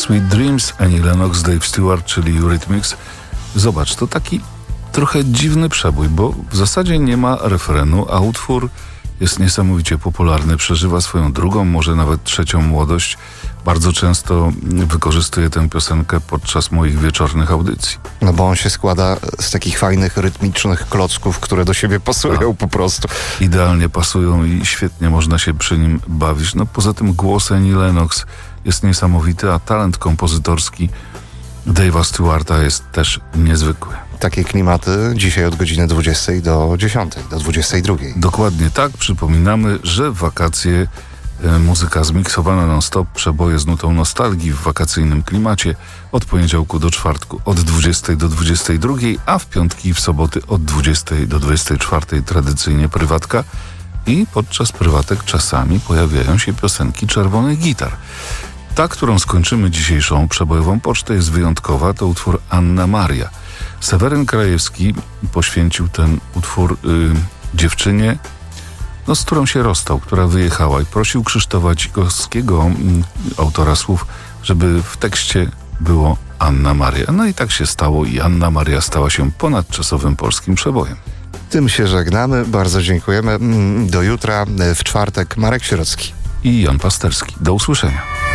Sweet Dreams, Annie Lennox, Dave Stewart, czyli Eurythmics. Zobacz, to taki trochę dziwny przebój, bo w zasadzie nie ma refrenu, a utwór jest niesamowicie popularny, przeżywa swoją drugą, może nawet trzecią młodość. Bardzo często wykorzystuję tę piosenkę podczas moich wieczornych audycji. No bo on się składa z takich fajnych, rytmicznych klocków, które do siebie pasują po prostu. Idealnie pasują i świetnie można się przy nim bawić. No poza tym głos Annie Lennox jest niesamowity, a talent kompozytorski Dave'a Stewarta jest też niezwykły. Takie klimaty dzisiaj od godziny 20 do 10, do 22. Dokładnie tak. Przypominamy, że w wakacje muzyka zmiksowana non-stop, przeboje z nutą nostalgii w wakacyjnym klimacie od poniedziałku do czwartku od 20 do 22, a w piątki i w soboty od 20 do 24 tradycyjnie prywatka i podczas prywatek czasami pojawiają się piosenki czerwonych gitar. Ta, którą skończymy dzisiejszą przebojową pocztę, jest wyjątkowa, to utwór Anna Maria. Seweryn Krajewski poświęcił ten utwór dziewczynie, z którą się rozstał, która wyjechała, i prosił Krzysztofa Cikowskiego, autora słów, żeby w tekście było Anna Maria. No i tak się stało i Anna Maria stała się ponadczasowym polskim przebojem. Tym się żegnamy, bardzo dziękujemy. Do jutra, w czwartek Marek Sierocki i Jan Pasterski. Do usłyszenia.